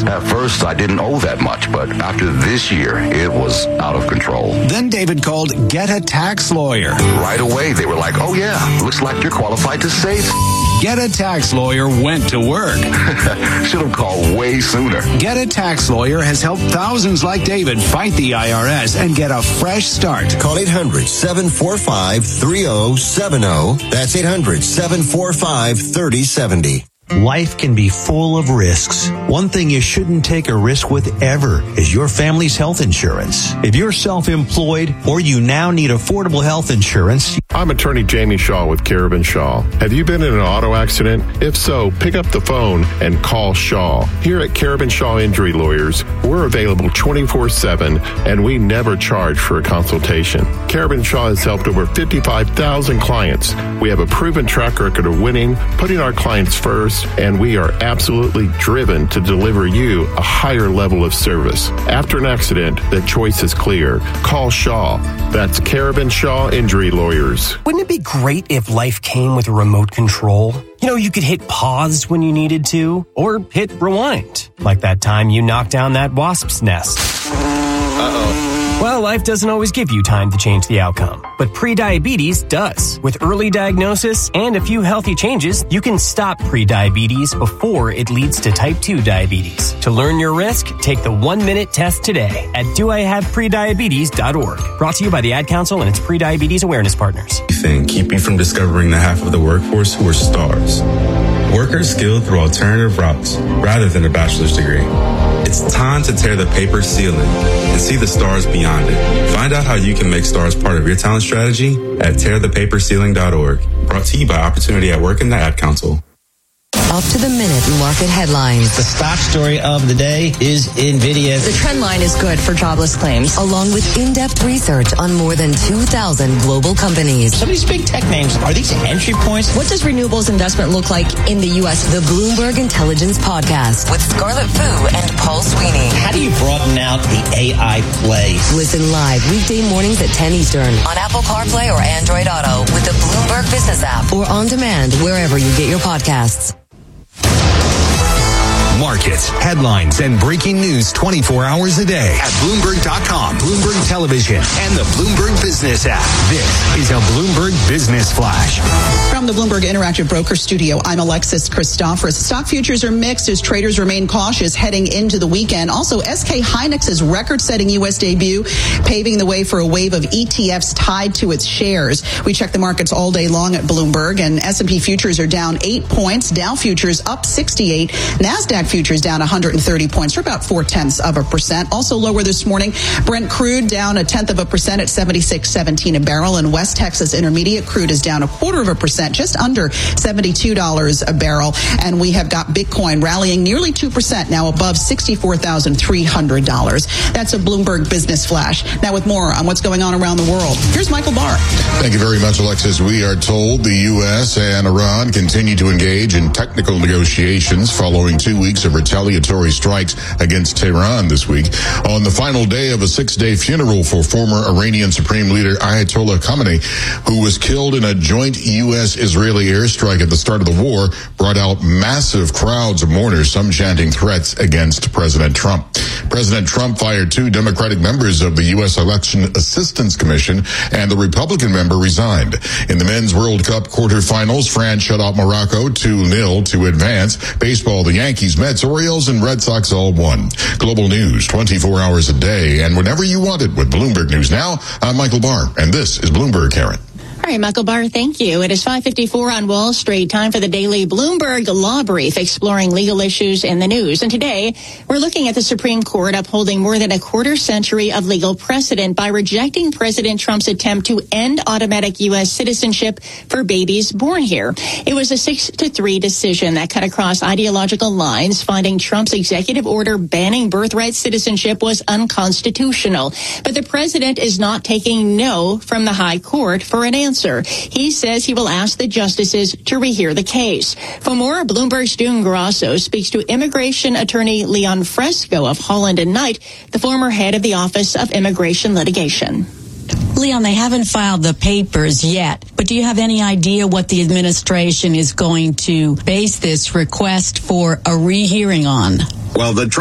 insurance. At first, I didn't owe that much, but after this year, it was out of control. Then David called Get a Tax Lawyer. Right away, they were like, oh yeah, looks like you're qualified to save. Get a Tax Lawyer went to work. Should have called way sooner. Get a Tax Lawyer has helped thousands like David fight the IRS and get a fresh start. Call 800-745-3070. That's 800-745-3070. Life can be full of risks. One thing you shouldn't take a risk with ever is your family's health insurance. If you're self-employed or you now need affordable health insurance. I'm attorney Jamie Shaw with Carabin Shaw. Have you been in an auto accident? If so, pick up the phone and call Shaw. Here at Carabin Shaw Injury Lawyers, we're available 24/7 and we never charge for a consultation. Carabin Shaw has helped over 55,000 clients. We have a proven track record of winning, putting our clients first, and we are absolutely driven to deliver you a higher level of service. After an accident, the choice is clear. Call Shaw. That's Carabin Shaw Injury Lawyers. Wouldn't it be great if life came with a remote control? You know, you could hit pause when you needed to, or hit rewind, like that time you knocked down that wasp's nest. Uh-oh. Well, life doesn't always give you time to change the outcome, but prediabetes does. With early diagnosis and a few healthy changes, you can stop prediabetes before it leads to type 2 diabetes. To learn your risk, take the 1-minute test today at doihaveprediabetes.org. Brought to you by the Ad Council and its prediabetes awareness partners. Keep you from discovering the half of the workforce who are stars. Workers skilled through alternative routes rather than a bachelor's degree. It's time to tear the paper ceiling and see the stars beyond it. Find out how you can make stars part of your talent strategy at tearthepaperceiling.org. Brought to you by Opportunity at Work and the Ad Council. Up to the minute market headlines. The stock story of the day is NVIDIA. The trend line is good for jobless claims. Along with in-depth research on more than 2,000 global companies. Some of these big tech names, are these entry points? What does renewables investment look like in the U.S.? The Bloomberg Intelligence Podcast with Scarlett Fu and Paul Sweeney. How do you broaden out the AI play? Listen live weekday mornings at 10 Eastern on Apple CarPlay or Android Auto with the Bloomberg Business app or on demand wherever you get your podcasts. Markets, headlines, and breaking news 24 hours a day at Bloomberg.com, Bloomberg Television, and the Bloomberg Business app. This is a Bloomberg Business Flash. From the Bloomberg Interactive Broker Studio, I'm Alexis Christophorous. Stock futures are mixed as traders remain cautious heading into the weekend. Also, SK Hynix's record-setting U.S. debut, paving the way for a wave of ETFs tied to its shares. We check the markets all day long at Bloomberg, and S&P futures are down 8 points. Dow futures up 68. NASDAQ futures down 130 points, or about 0.4%. Also lower this morning, Brent crude down 0.1% at 76.17 a barrel, and West Texas Intermediate crude is down 0.25%, just under $72 a barrel. And we have got Bitcoin rallying nearly 2%, now above $64,300. That's a Bloomberg Business Flash. Now with more on what's going on around the world, here's Michael Barr. Thank you very much, Alexis. We are told the U.S. and Iran continue to engage in technical negotiations following 2 weeks of retaliatory strikes against Tehran this week. On the final day of a 6-day funeral for former Iranian Supreme Leader Ayatollah Khamenei, who was killed in a joint U.S.-Israeli airstrike at the start of the war, brought out massive crowds of mourners, some chanting threats against President Trump. President Trump fired 2 Democratic members of the U.S. Election Assistance Commission, and the Republican member resigned. In the Men's World Cup quarterfinals, France shut out Morocco 2-0 to advance. Baseball, the Yankees, Mets, Orioles, and Red Sox all won. Global news 24 hours a day and whenever you want it with Bloomberg News Now. I'm Michael Barr, and this is Bloomberg, Karen. All right, Michael Barr, thank you. It is 5:54 on Wall Street. Time for the daily Bloomberg Law Brief, exploring legal issues in the news. And today, we're looking at the Supreme Court upholding more than a quarter century of legal precedent by rejecting President Trump's attempt to end automatic U.S. citizenship for babies born here. It was a 6-3 decision that cut across ideological lines, finding Trump's executive order banning birthright citizenship was unconstitutional. But the president is not taking no from the high court for an answer. He says he will ask the justices to rehear the case. For more, Bloomberg's June Grasso speaks to immigration attorney Leon Fresco of Holland and Knight, the former head of the Office of Immigration Litigation. Leon, they haven't filed the papers yet, but do you have any idea what the administration is going to base this request for a rehearing on? Well, the